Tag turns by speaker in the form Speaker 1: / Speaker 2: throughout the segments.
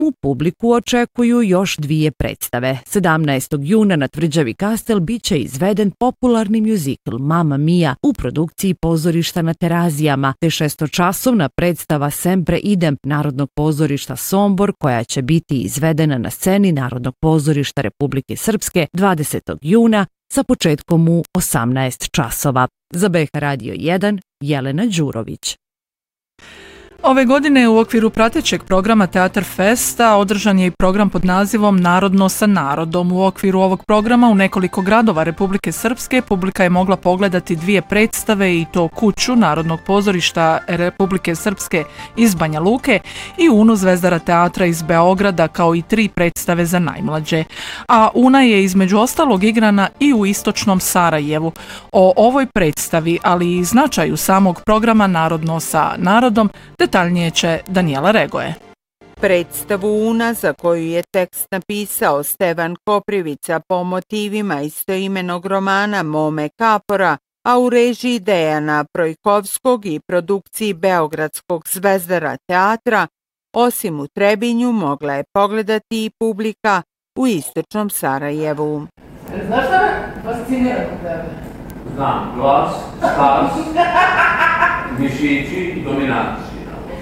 Speaker 1: U publiku očekuju još 2 predstave. 17. juna na Tvrđavi Kastel biće izveden popularni mjuzikl Mamma Mia u produkciji pozorišta na Terazijama, te 6-časovna predstava Sempre idem Narodnog pozorišta Sombor, koja će biti izvedena na sceni Narodnog pozorišta Republike Srpske 20. juna sa početkom u 18 časova. Za BH Radio 1, Jelena Đurović.
Speaker 2: Ove godine u okviru pratećeg programa Teatar Festa održan je i program pod nazivom Narodno sa narodom. U okviru ovog programa u nekoliko gradova Republike Srpske publika je mogla pogledati 2 predstave, i to Kuću Narodnog pozorišta Republike Srpske iz Banja Luke i Unu Zvezdara teatra iz Beograda, kao i 3 predstave za najmlađe. A Una je između ostalog igrana i u istočnom Sarajevu. O ovoj predstavi, ali i značaju samog programa Narodno sa narodom, detaljnije će Danijela Regoje.
Speaker 3: Predstavu Una, za koju je tekst napisao Stevan Koprivica po motivima istoimenog romana Mome Kapora, a u režiji Dejana Projkovskog i produkciji Beogradskog Zvezdara teatra, osim u Trebinju mogla je pogledati i publika u istočnom Sarajevu.
Speaker 4: Znaš šta me fascinira kod tebe?
Speaker 5: Znam, glas, stas, mišići i dominacija.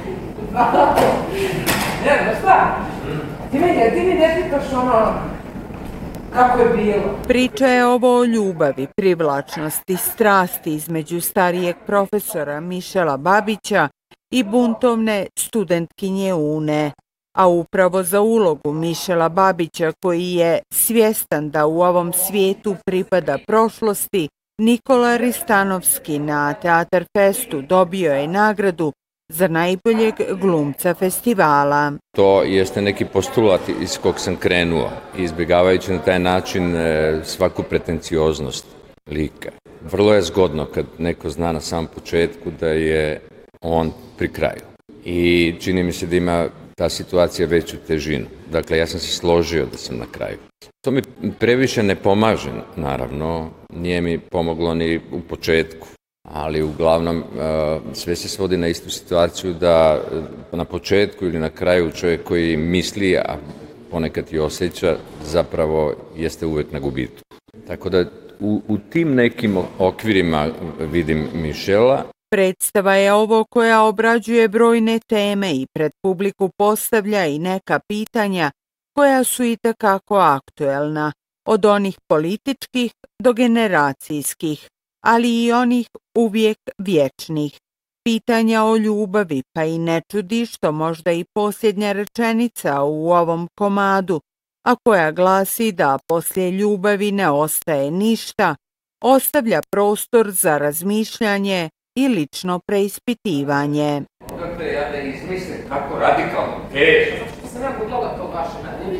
Speaker 4: Ne, šta? Ti mi ne pitaš ono kako je bilo.
Speaker 3: Priča je ovo o ljubavi, privlačnosti, strasti između starijeg profesora Mišela Babića i buntovne studentkinje Une. A upravo za ulogu Mišela Babića, koji je svjestan da u ovom svijetu pripada prošlosti, Nikola Ristanovski na Teatar Festu dobio je nagradu za najboljeg glumca festivala.
Speaker 6: To jeste neki postulat iz kog sam krenuo, izbjegavajući na taj način svaku pretencioznost lika. Vrlo je zgodno kad neko zna na samom početku da je on pri kraju. I čini mi se da ima ta situacija veću težinu. Dakle, ja sam se složio da sam na kraju. To mi previše ne pomaže, naravno. Nije mi pomoglo ni u početku. Ali uglavnom sve se svodi na istu situaciju da na početku ili na kraju čovjek koji misli, a ponekad i osjeća, zapravo jeste uvijek na gubitku. Tako da u tim nekim okvirima vidim Mišela.
Speaker 3: Predstava je ovo koja obrađuje brojne teme i pred publiku postavlja i neka pitanja koja su itekako aktuelna, od onih političkih do generacijskih, ali i onih uvijek vječnih. Pitanja o ljubavi, pa i ne čudi što možda i posljednja rečenica u ovom komadu, a koja glasi da poslije ljubavi ne ostaje ništa, ostavlja prostor za razmišljanje i lično preispitivanje.
Speaker 5: Dakle, ja ne izmislim kako radikalno teško.
Speaker 4: Što sam ja kod toga to vaše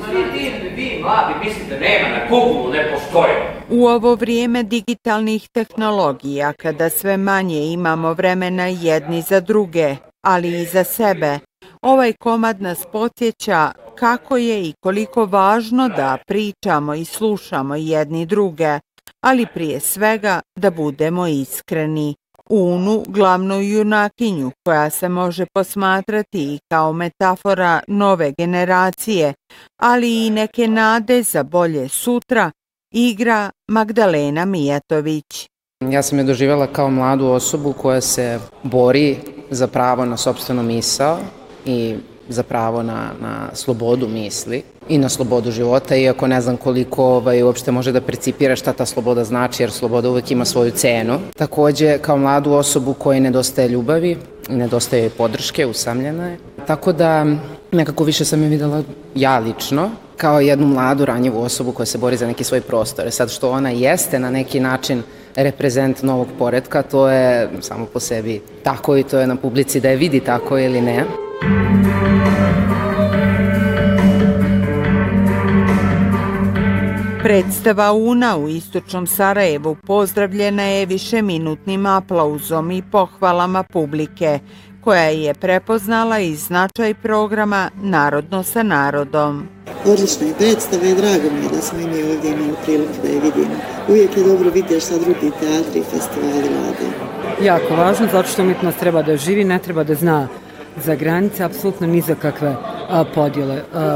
Speaker 5: Vi mladi mislite nema, na Google ne postoje.
Speaker 3: U ovo vrijeme digitalnih tehnologija, kada sve manje imamo vremena jedni za druge, ali i za sebe, ovaj komad nas podsjeća kako je i koliko važno da pričamo i slušamo jedni druge, ali prije svega da budemo iskreni. Unu, glavnu junakinju, koja se može posmatrati i kao metafora nove generacije, ali i neke nade za bolje sutra, igra Magdalena Mijatović.
Speaker 7: Ja sam je doživjela kao mladu osobu koja se bori za pravo na sopstvenu misao i za pravo na slobodu misli i na slobodu života, iako ne znam koliko uopšte može da percipira šta ta sloboda znači, jer sloboda uvijek ima svoju cenu. Također, kao mladu osobu kojoj nedostaje ljubavi, nedostaje podrške, usamljena je. Tako da nekako više sam je videla ja lično, kao jednu mladu ranjivu osobu koja se bori za neki svoj prostor. Sad što ona jeste na neki način reprezent novog poretka, to je samo po sebi tako i to je na publici da je vidi tako ili ne.
Speaker 3: Predstava Una u istočnom Sarajevu pozdravljena je višeminutnim aplauzom i pohvalama publike, koja je prepoznala i značaj programa Narodno sa narodom.
Speaker 8: Odlična je predstava i drago mi je da smo i mi ovdje imali priliku da je vidimo. Uvijek je dobro vidjeti šta drugi teatri i festivali rade.
Speaker 9: Jako važno, zato što umjetnost treba da živi, ne treba da zna za granice, apsolutno ni za kakve podjele.